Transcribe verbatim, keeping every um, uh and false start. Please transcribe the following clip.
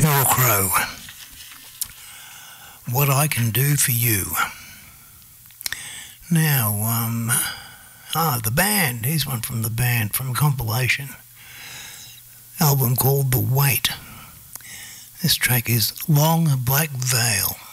Sheryl Crow. What I Can Do For You. Now, um, ah, the band. Here's one from the band, from a compilation album called The Wait. This track is Long Black Veil.